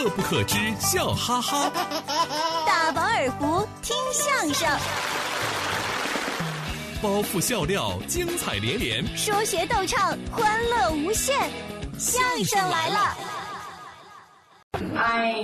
乐不可支，笑哈哈； 大饱耳福，听相声； 包袱笑料，精彩连连； 说学逗唱，欢乐无限。相声来了！ 哎，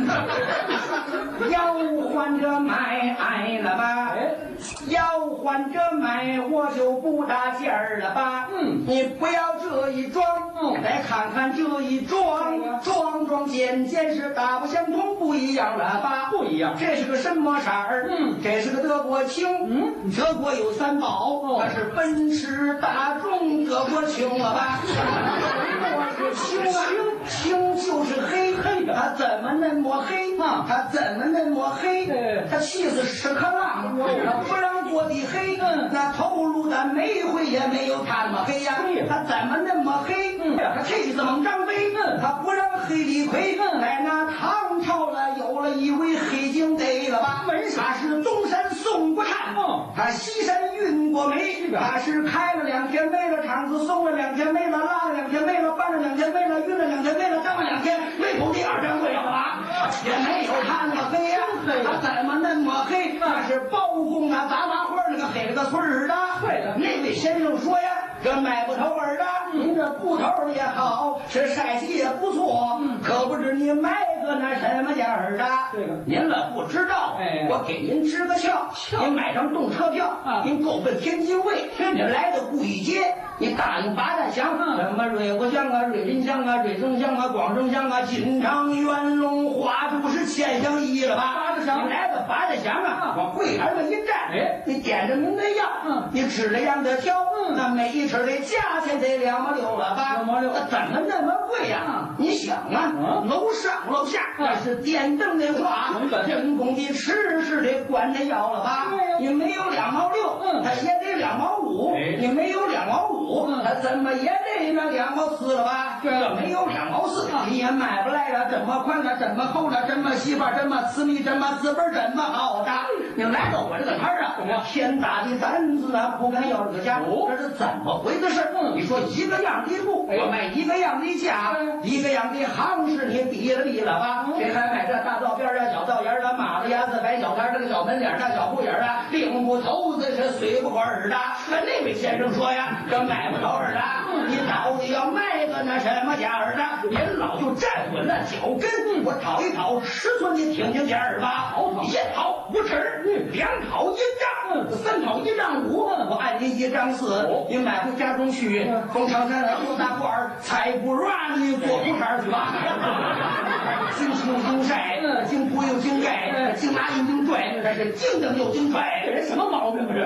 要换着买了吧？要换着买，我就不搭劲儿了吧？你不要这一装，再看看这一装，装件是大不相同，不一样了吧？不一样。这是个什么色儿？这是个德国青。德国有三宝，那是奔驰、大众、德国青了吧？我是青啊，青就是黑。他怎么那么黑？他怎么那么黑？他气死屎壳郎，他不让过的黑。那头颅的煤灰也没有他那么黑呀。他怎么那么黑？他气死猛张飞，他不让黑李逵。在那唐朝了，有了一位黑警贼了吧？他是东山送过炭，他西山运过煤，他是开了2天煤了，厂子送了2天煤了，拉了2天煤了，搬了2天煤了，运了2天煤了，挣了2天，没头第2张贵了吧？也没有他那么黑呀，他怎么那么黑？那是包公啊，杂花花那个黑了个穗儿的。对的，那位先生说呀，这买不头儿的，您这布头也好，是晒洗也不错，可不知你买个那什么价儿的？这个您了不知道，我给您支个窍，您买张动车票，您够奔天津卫，您来到顾义街，你答应八大乡，什么瑞国乡啊、瑞林乡啊、瑞增乡啊、广正乡啊、金昌、元龙、花都是千乡一了吧？八大乡，你来到八大乡啊，往柜台上一站，你点着您的药，你指着样的挑，那每一尺的价钱得2毛6了吧？2毛6，那怎么那么贵呀？你想啊，楼上楼下那是电灯的话，人工的吃是得管着药了吧？你没有2毛6，他也得2毛5，你没有2毛5，他怎么也得那2毛4了吧？这没有2毛4，你也买不来了。这么宽的，这么厚的，这么细吧，这么私密，这么资本，这么好的，你来到我这个摊儿啊，天大的胆子啊，不敢要这个价，这是怎么回事？你说一个样的布，我卖一个样的价，一个样的行市，你比了吧？谁还买这大道边啊、小道沿的、马子牙子、白小摊这个小门脸大小铺眼的、领不头子是随不管的？那位先生说呀，这买不头的，你到底要卖个那什么价儿的？您老就站稳了脚跟，我讨一讨尺寸，你听听价儿吧。1讨5尺，2讨1丈，3讨1丈5，我按您1丈4，你买回家中去，从长山做大褂儿，才不让你做裤衩去吧？经青经晒，经铺又经盖，经拿又经拽，这是经蹬又经拽，这人什么毛病啊？这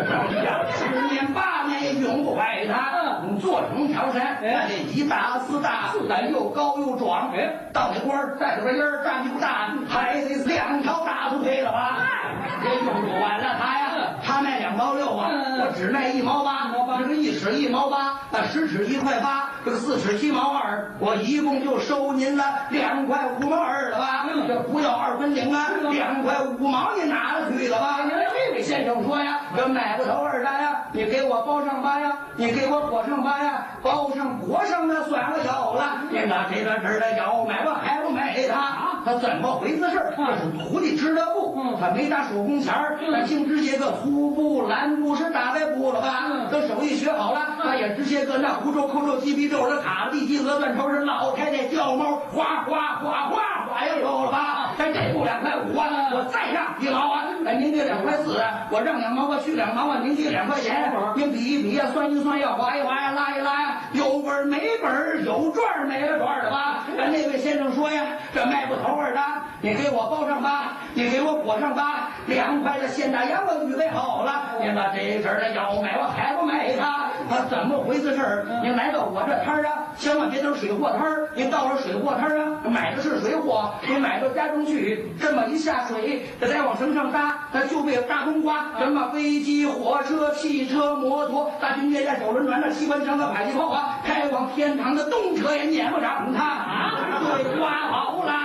10年8年也用不坏他。你做成长山，那得1大4大，4大又高又壮，到那官儿带着个音儿，站不大，还得2条大腿配了吧？也用不完了他呀，他卖2毛6啊，我只卖1毛8，这个1尺1毛8，那10尺1块8，这个4尺7毛2，我一共就收您了2块5毛2了吧？这不要2分领啊，2块5毛你拿了去了吧？这位先生说呀，这买不头2的呀，你给我包上吧呀，你给我裹上吧呀，包上裹上那算我有了。你拿这个纸的要买我还不买他怎么回事？这是徒弟织的布，他没打手工钱儿，他净织些个粗布、蓝布是大白布了吧？等手艺学好了，他也织些个那胡皱、扣皱、鸡皮皱、这卡子、地鸡鹅断头是老太太掉毛，哗哗哗哗哗也有了吧？这布2块5啊，我再让1毛啊，您给2块4，我让2毛，我去2毛啊，您给2块钱，您比一比呀，算一算呀，划一划呀，拉一拉呀，有本没本，有赚没了赚的吧？那位先生说呀，这卖不头的，你给我包上吧，你给我裹上吧，2块的现大洋我预备好了，您把这阵儿的要买我还不买他怎么回事？您来到我这摊儿啊，千万别等水货摊儿，您到了水货摊儿啊，买的是水货，您买到家中去，这么一下水，这再往绳上搭，那就被大冬瓜，什么飞机、火车、汽车、摩托、大军舰、小轮船、那机关枪、那迫击炮啊，开往天堂的动车也撵不上他对，刮好了。